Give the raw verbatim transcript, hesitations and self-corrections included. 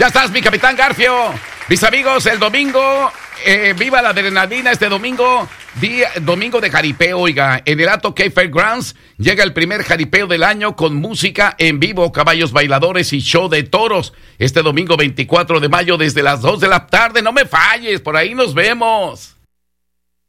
Ya estás, mi capitán Garfio. Mis amigos, el domingo, eh, viva la adrenalina este domingo, día, domingo de jaripeo, oiga. En el Ato K Fairgrounds llega el primer jaripeo del año con música en vivo, caballos bailadores y show de toros. Este domingo veinticuatro de mayo desde las dos de la tarde, no me falles, por ahí nos vemos.